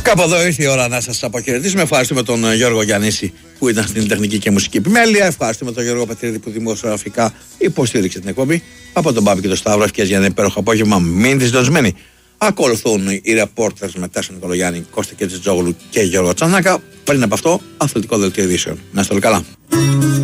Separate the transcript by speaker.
Speaker 1: Κάπου εδώ ήρθε η ώρα να σας αποχαιρετήσουμε. Ευχαριστούμε τον Γιώργο Γιαννίση που ήταν στην τεχνική και μουσική επιμέλεια. Ευχαριστούμε τον Γιώργο Πατρίδη που δημοσιογραφικά υποστήριξε την εκπομπή. Από τον Πάπη και τον Σταύρο, ευχές για ένα υπέροχο απόγευμα. Μείνετε συντονισμένοι. Ακολουθούν οι ρεπόρτερς με Τάσο Νικολογιάννη, Κώστα Κετζετζόγλου και Γιώργο Τσανάκα. Πριν από αυτό, αθλητικό δελτίο ειδήσεων. Να είστε όλοι καλά.